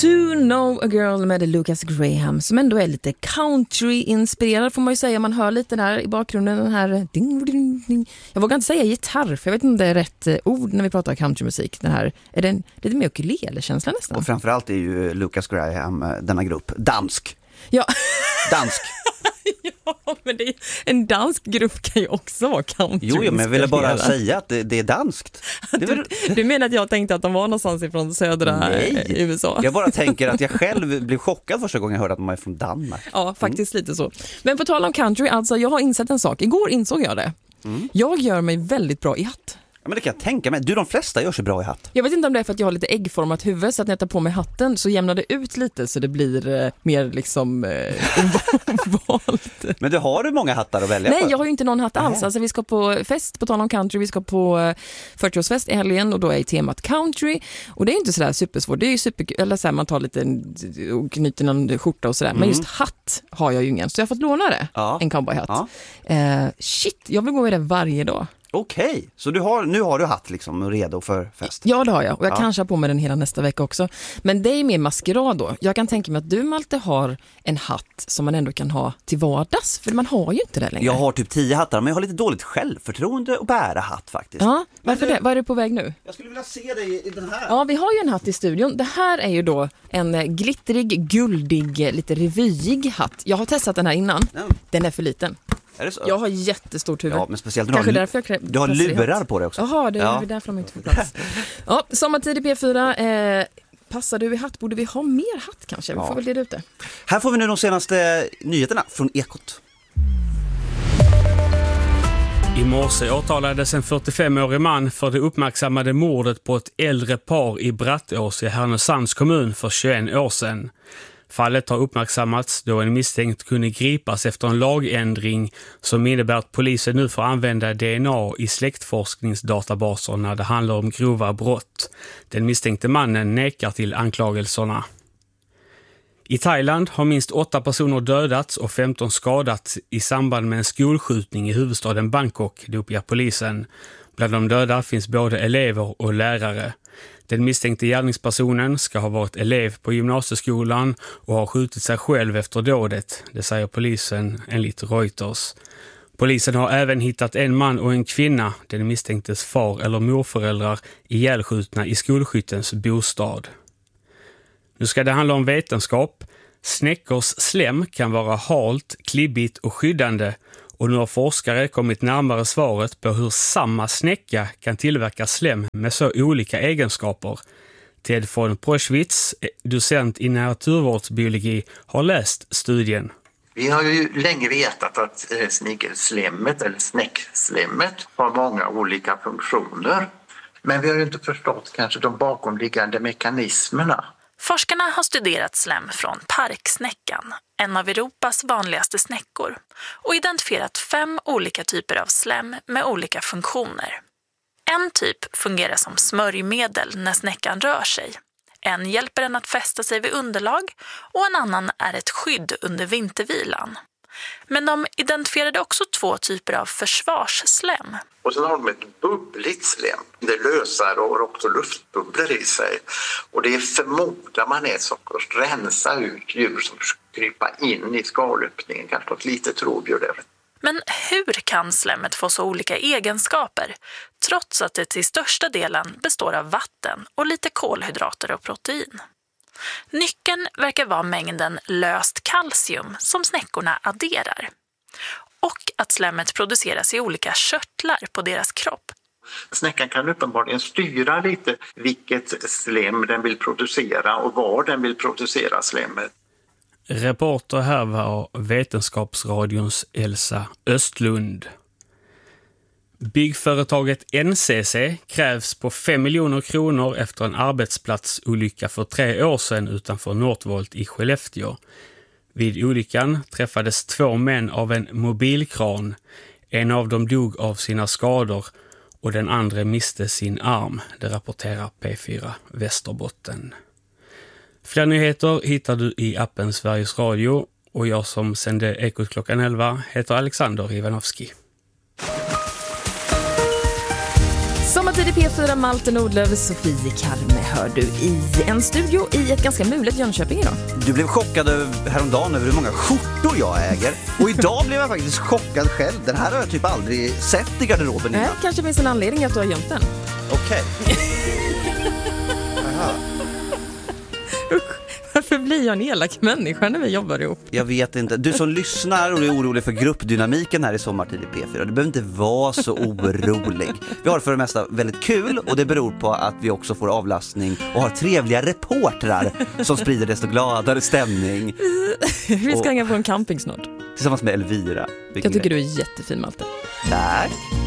To Know a Girl med Lucas Graham, som ändå är lite country-inspirerad, får man ju säga. Man hör lite där i bakgrunden, den här ding, ding, ding. Jag vågar inte säga gitarr, för jag vet inte om det är rätt ord när vi pratar countrymusik. Den här, är det lite mer ukulele-känsla nästan? Och framförallt är ju Lucas Graham, denna grupp, dansk. Ja. Dansk. Ja, men det är, en dansk grupp kan ju också vara country. Jo, men jag ville bara säga att det är danskt. Du menar att jag tänkte att de var någonstans ifrån södra USA? Jag bara tänker att jag själv blev chockad första gången jag hörde att de är från Danmark. Ja, faktiskt lite så. Men på tal om country, alltså jag har insett en sak. Igår insåg jag det. Jag gör mig väldigt bra i hatt. Ja, men det kan jag tänka mig. De flesta gör sig bra i hatt. Jag vet inte om det är för att jag har lite äggformat huvud, så att när jag tar på mig hatten så jämnar det ut lite, så det blir mer liksom valt. Men du har många hattar att välja på? Nej, jag har ju inte någon hatt alls. Alltså, vi ska på fest, på tal om country, vi ska på 40-årsfest i helgen, och då är i temat country. Och det är inte sådär supersvårt. Det är ju eller så här, man tar lite och knyter någon skjorta och sådär. Men just hatt har jag ju ingen, så jag har fått låna det. Ja. En cowboyhatt. Ja. Shit, jag vill gå i det varje dag. Okej, så nu har du hatt liksom redo för fest? Ja, det har jag. Och jag kanske har på mig den hela nästa vecka också. Men det är mer maskerad då. Jag kan tänka mig att du, Malte, har en hatt som man ändå kan ha till vardags. För man har ju inte det längre. Jag har typ 10 hattar, men jag har lite dåligt självförtroende att bära hatt faktiskt. Ja, varför det? Vad är du på väg nu? Jag skulle vilja se dig i den här. Ja, vi har ju en hatt i studion. Det här är ju då en glittrig, guldig, lite revyig hatt. Jag har testat den här innan. Den är för liten. Är det så? Jag har jättestort huvud. Ja, men speciellt du har lurar på dig också. Jaha, det är därför de inte får plats. Ja, sommartid i P4. Passar du i hatt? Borde vi ha mer hatt kanske? Vi får väl leda ut det. Här får vi nu de senaste nyheterna från Ekot. I morse åtalades en 45-årig man för det uppmärksammade mordet på ett äldre par i Brattås i Härnösands kommun för 21 år sedan. Fallet har uppmärksammats då en misstänkt kunde gripas efter en lagändring som innebär att polisen nu får använda DNA i släktforskningsdatabaser när det handlar om grova brott. Den misstänkte mannen nekar till anklagelserna. I Thailand har minst 8 personer dödats och 15 skadats i samband med en skolskjutning i huvudstaden Bangkok, det uppger polisen. Bland de döda finns både elever och lärare. Den misstänkte gärningspersonen ska ha varit elev på gymnasieskolan och har skjutit sig själv efter dådet, det säger polisen enligt Reuters. Polisen har även hittat en man och en kvinna, den misstänktes far eller morföräldrar, ihjälskjutna i skolskyttens bostad. Nu ska det handla om vetenskap. Snäckors slem kan vara halt, klibbigt och skyddande. Och nu har forskare kommit närmare svaret på hur samma snäcka kan tillverka slem med så olika egenskaper. Ted von Proschwitz, docent i naturvårdsbiologi, har läst studien. Vi har ju länge vetat att snigelslemmet eller snäckslemmet har många olika funktioner. Men vi har ju inte förstått kanske de bakomliggande mekanismerna. Forskarna har studerat slem från parksnäckan, en av Europas vanligaste snäckor, och identifierat 5 olika typer av slem med olika funktioner. En typ fungerar som smörjmedel när snäckan rör sig. En hjälper den att fästa sig vid underlag och en annan är ett skydd under vintervilan. Men de identifierade också 2 typer av försvarsslem. Och sen har de ett bubbligt slem. Det lösar och har också luftbubblor i sig. Och det förmodar man är som att rensa ut djur som krypa in i skalöppningen. Kanske något litet rovdjur där. Men hur kan slemmet få så olika egenskaper, trots att det till största delen består av vatten och lite kolhydrater och protein? Nyckeln verkar vara mängden löst kalcium som snäckorna adderar. Och att slemmet produceras i olika körtlar på deras kropp. Snäckan kan uppenbarligen styra lite vilket slem den vill producera och var den vill producera slemmet. Reporter här var Vetenskapsradions Elsa Östlund. Byggföretaget NCC krävs på 5 miljoner kronor efter en arbetsplatsolycka för 3 år sedan utanför Northvolt i Skellefteå. Vid olyckan träffades 2 män av en mobilkran. En av dem dog av sina skador och den andra miste sin arm, det rapporterar P4 Västerbotten. Fler nyheter hittar du i appen Sveriges Radio och jag som sände Ekot klockan 11 heter Alexander Ivanovski. Sommartid Sommartid i P4, Malte Nordlöf, Sofie Karme hör du i en studio i ett ganska mulet Jönköping idag. Du blev chockad häromdagen över hur många skjortor jag äger. Och idag blev jag faktiskt chockad själv. Den här har jag typ aldrig sett i garderoben innan. Kanske finns en anledning att du har gömt den. Okej. Varför blir jag en elak människa när vi jobbar ihop? Jag vet inte. Du som lyssnar och är orolig för gruppdynamiken här i Sommartid i P4, du behöver inte vara så orolig. Vi har för det mesta väldigt kul och det beror på att vi också får avlastning och har trevliga reportrar som sprider desto gladare stämning. Vi ska hänga på en camping snart. Tillsammans med Elvira. Jag tycker du är jättefin, Malte. Tack.